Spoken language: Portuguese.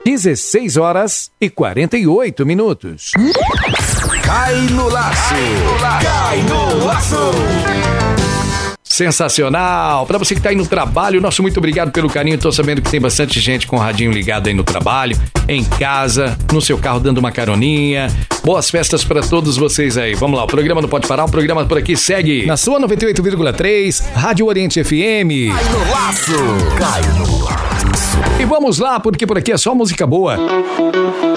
16h48. Cai no laço! Cai no laço! Sensacional! Para você que tá aí no trabalho, nosso muito obrigado pelo carinho. Tô sabendo que tem bastante gente com o radinho ligado aí no trabalho, em casa, no seu carro dando uma caroninha. Boas festas para todos vocês aí. Vamos lá, o programa não pode parar, o programa por aqui segue. Na sua 98,3, Rádio Oriente FM. Cai no laço! Cai no laço! E vamos lá, porque por aqui é só música boa.